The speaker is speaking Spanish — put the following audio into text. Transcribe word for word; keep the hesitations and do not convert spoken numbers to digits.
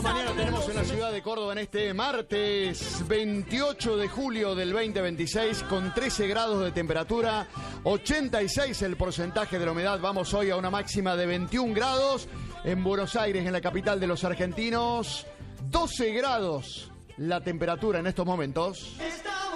mañana tenemos en la ciudad de Córdoba en este martes veintiocho de julio del veinte veintiséis con trece grados de temperatura, ochenta y seis el porcentaje de la humedad. Vamos hoy a una máxima de veintiún grados en Buenos Aires, en la capital de los argentinos, doce grados la temperatura en estos momentos.